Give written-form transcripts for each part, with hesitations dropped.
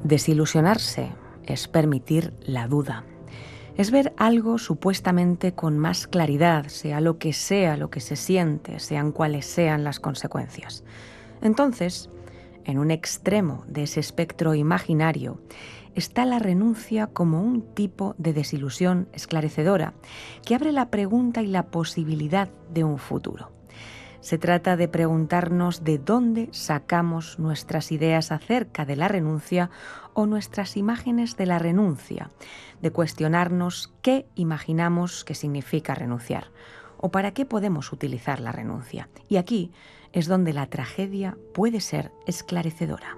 Desilusionarse es permitir la duda. Es ver algo supuestamente con más claridad, sea lo que se siente, sean cuales sean las consecuencias. Entonces, en un extremo de ese espectro imaginario, está la renuncia como un tipo de desilusión esclarecedora que abre la pregunta y la posibilidad de un futuro. Se trata de preguntarnos de dónde sacamos nuestras ideas acerca de la renuncia o nuestras imágenes de la renuncia, de cuestionarnos qué imaginamos que significa renunciar o para qué podemos utilizar la renuncia. Y aquí es donde la tragedia puede ser esclarecedora.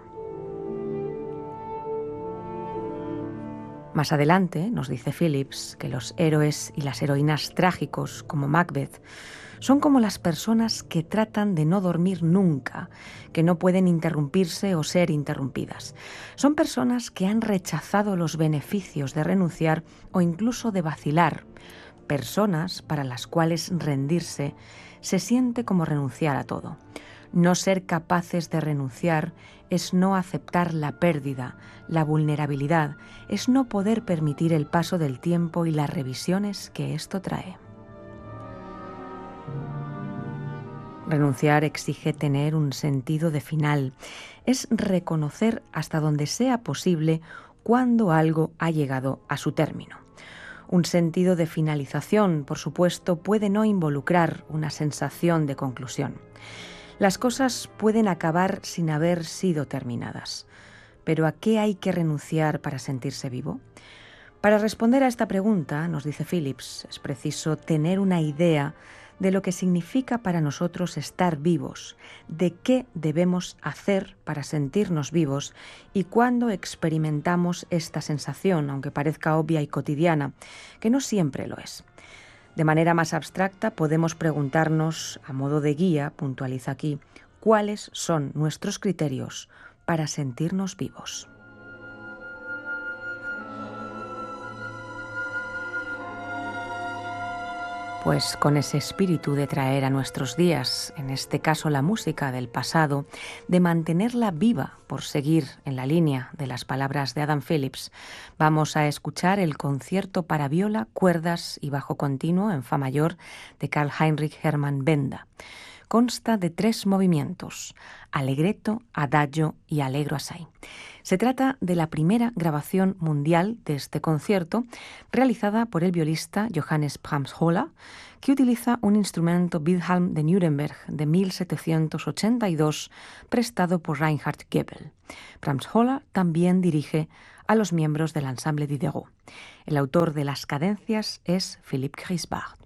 Más adelante nos dice Phillips que los héroes y las heroínas trágicos, como Macbeth, son como las personas que tratan de no dormir nunca, que no pueden interrumpirse o ser interrumpidas. Son personas que han rechazado los beneficios de renunciar o incluso de vacilar. Personas para las cuales rendirse se siente como renunciar a todo. No ser capaces de renunciar es no aceptar la pérdida, la vulnerabilidad, es no poder permitir el paso del tiempo y las revisiones que esto trae. Renunciar exige tener un sentido de final, es reconocer hasta donde sea posible cuando algo ha llegado a su término. Un sentido de finalización, por supuesto, puede no involucrar una sensación de conclusión. Las cosas pueden acabar sin haber sido terminadas. ¿Pero a qué hay que renunciar para sentirse vivo? Para responder a esta pregunta, nos dice Phillips, es preciso tener una idea de lo que significa para nosotros estar vivos, de qué debemos hacer para sentirnos vivos y cuándo experimentamos esta sensación, aunque parezca obvia y cotidiana, que no siempre lo es. De manera más abstracta podemos preguntarnos, a modo de guía, puntualiza aquí, ¿cuáles son nuestros criterios para sentirnos vivos? Pues con ese espíritu de traer a nuestros días, en este caso la música del pasado, de mantenerla viva por seguir en la línea de las palabras de Adam Phillips, vamos a escuchar el concierto para viola, cuerdas y bajo continuo en fa mayor de Karl Heinrich Hermann Benda. Consta de 3 movimientos, allegretto, adagio y allegro assai. Se trata de la primera grabación mundial de este concierto, realizada por el violista Johannes Brahms Holler, que utiliza un instrumento Wilhelm de Nuremberg de 1782, prestado por Reinhard Goebel. Brahms Holler también dirige a los miembros del ensemble Diderot. El autor de las cadencias es Philippe Grisbard.